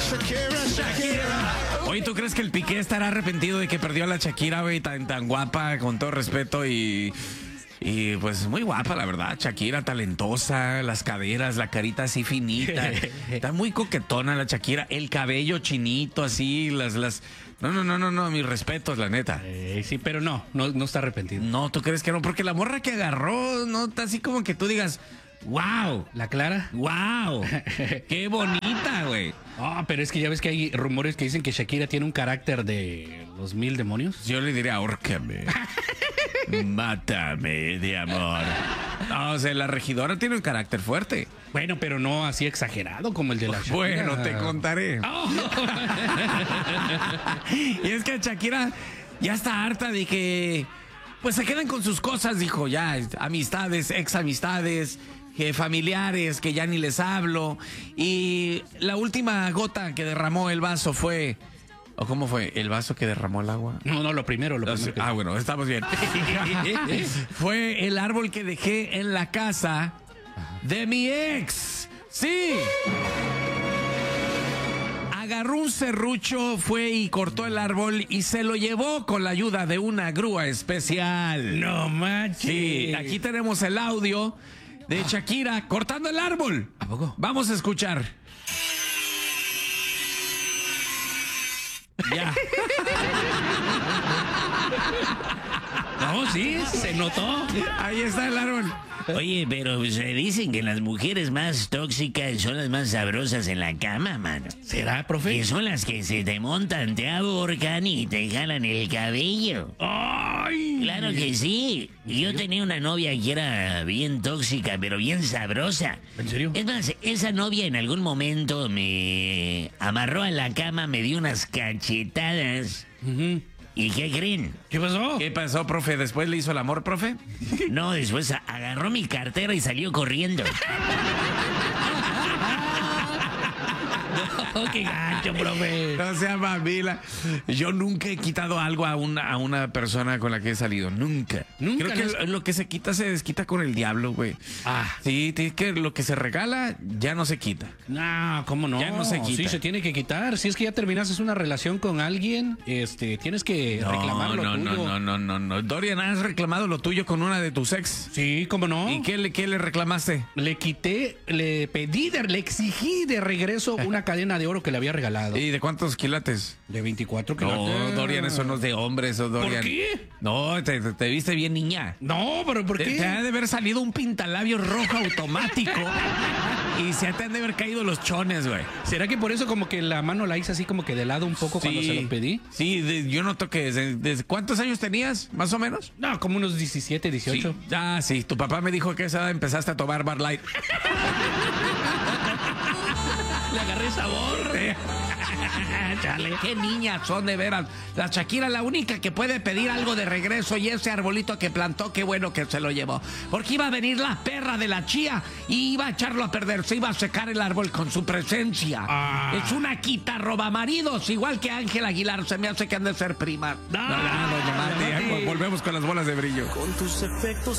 Oye, ¿tú crees que el Piqué estará arrepentido de que perdió a la Shakira, güey, tan guapa, con todo respeto y pues muy guapa, la verdad? Shakira, talentosa, las caderas, la carita así finita. Está muy coquetona la Shakira, el cabello chinito así, las... No, mis respetos, la neta. Sí, pero no está arrepentido. No, ¿tú crees que no? Porque la morra que agarró, no está así como que tú digas, wow. ¿La Clara? Wow. Qué bonita, güey. Pero es que ya ves que hay rumores que dicen que Shakira tiene un carácter de los 1000 demonios. Yo le diría, ahórcame. Mátame de amor. No, o sea, la regidora tiene un carácter fuerte. Bueno, pero no así exagerado como el de la Shakira. Bueno, te contaré. Y es que Shakira ya está harta de que pues se queden con sus cosas, dijo, ya, amistades, ex amistades, familiares que ya ni les hablo. Y la última gota que derramó el vaso fue... ¿O cómo fue? ¿El vaso que derramó el agua? No, lo primero. Bueno, estamos bien. Fue el árbol que dejé en la casa de mi ex. Sí. Agarró un serrucho, fue y cortó el árbol y se lo llevó con la ayuda de una grúa especial. No manches. Sí, aquí tenemos el audio de Shakira cortando el árbol. ¿A poco? Vamos a escuchar. Ya. No, sí, se notó. Ahí está el árbol. Oye, pero se dicen que las mujeres más tóxicas son las más sabrosas en la cama, mano. ¿Será, profe? Que son las que se te montan, te ahorcan y te jalan el cabello. ¡Ay! Claro que sí. Yo tenía una novia que era bien tóxica, pero bien sabrosa. ¿En serio? Es más, esa novia en algún momento me amarró a la cama, me dio unas cachetadas. ¿Y qué creen? ¿Qué pasó? ¿Qué pasó, profe? ¿Después le hizo el amor, profe? No, después agarró mi cartera y salió corriendo. No, qué gacho, profe. No sea mamila. Yo nunca he quitado algo a una persona con la que he salido. Nunca. Nunca. Creo que lo que se quita se desquita con el diablo, güey. Sí, que lo que se regala ya no se quita. No, ¿cómo no? Ya no se quita. Sí, se tiene que quitar. Si es que ya terminaste una relación con alguien, tienes que reclamar lo tuyo. No. Dorian, ¿has reclamado lo tuyo con una de tus ex? Sí, ¿cómo no? ¿Y qué le reclamaste? Le quité, le exigí de regreso una cadena de oro que le había regalado. ¿Y de cuántos quilates? De 24 quilates. No, Dorian, eso no es de hombre, eso, Dorian. ¿Por qué? No, te viste bien niña. No, pero ¿por qué? Te ha de haber salido un pintalabios rojo automático y se te han de haber caído los chones, güey. ¿Será que por eso como que la mano la hice así como que de lado un poco cuando se lo pedí? Sí, yo noto que ¿desde cuántos años tenías, más o menos? No, como unos 17, 18. Sí. Sí, tu papá me dijo que a esa edad empezaste a tomar Bud Light. Le agarré sabor. Chale, qué niñas son de veras. La Shakira, la única que puede pedir algo de regreso, y ese arbolito que plantó, qué bueno que se lo llevó. Porque iba a venir la perra de la chía y iba a echarlo a perder. Se iba a secar el árbol con su presencia. Es una quita roba maridos, igual que Ángel Aguilar. Se me hace que han de ser primas. Doña Mati. Volvemos con las bolas de brillo. Con tus efectos